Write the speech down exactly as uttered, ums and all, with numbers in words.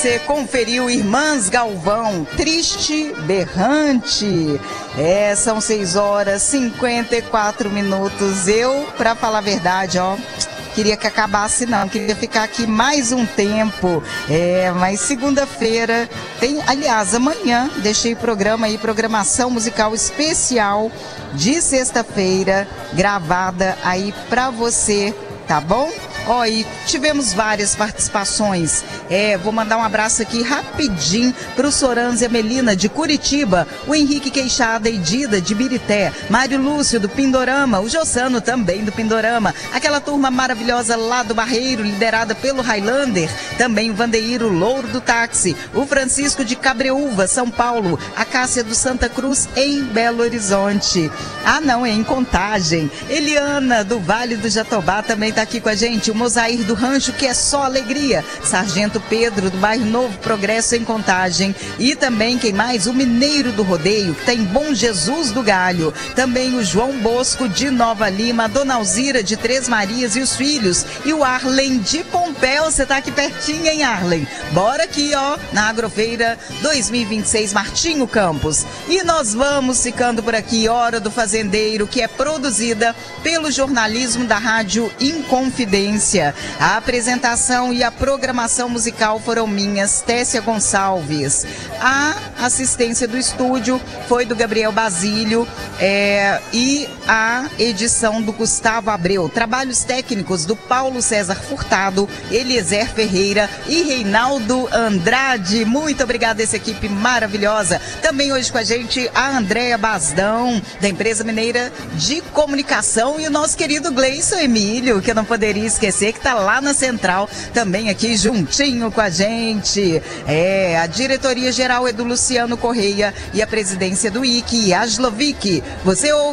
você conferiu Irmãs Galvão, Triste Berrante. É, são seis horas e cinquenta e quatro minutos. Eu, pra falar a verdade, ó, queria que acabasse não, queria ficar aqui mais um tempo, é, mas segunda-feira tem, aliás, amanhã deixei o programa aí, programação musical especial de sexta-feira, gravada aí pra você, tá bom? Ó, e tivemos várias participações. É, vou mandar um abraço aqui rapidinho pro Sorânzia Melina, de Curitiba, o Henrique Queixada e Dida, de Birité, Mário Lúcio, do Pindorama, o Jossano, também do Pindorama, aquela turma maravilhosa lá do Barreiro, liderada pelo Highlander, também o Vandeiro Louro do Táxi, o Francisco de Cabreúva, São Paulo, a Cássia do Santa Cruz, em Belo Horizonte. Ah, não, é em Contagem. Eliana, do Vale do Jatobá, também tá aqui com a gente. O Mosair do Rancho, que é só alegria. Sargento Pedro, do bairro Novo Progresso, em Contagem. E também, quem mais? O Mineiro do Rodeio, que tá em Bom Jesus do Galho. Também o João Bosco, de Nova Lima. A Dona Alzira, de Três Marias e os filhos. E o Arlen, de Pompéu. Você tá aqui pertinho, hein, Arlen? Bora aqui, ó, na Agrofeira dois mil e vinte e seis, Martinho Campos. E nós vamos ficando por aqui, Hora do Fazendeiro, que é produzida pelo jornalismo da Rádio Inconfidência. A apresentação e a programação musical foram minhas, Tessia Gonçalves. A assistência do estúdio foi do Gabriel Basílio, é, e a edição do Gustavo Abreu. Trabalhos técnicos do Paulo César Furtado, Eliezer Ferreira e Reinaldo Andrade. Muito obrigada a essa equipe maravilhosa. Também hoje com a gente a Andréa Basdão, da Empresa Mineira de Comunicação, e o nosso querido Gleison Emílio, que eu não poderia esquecer, que está lá na Central, também aqui juntinho com a gente. É, a diretoria geral é do Luciano Correia e a presidência do I C, Yaslovic. Você ouve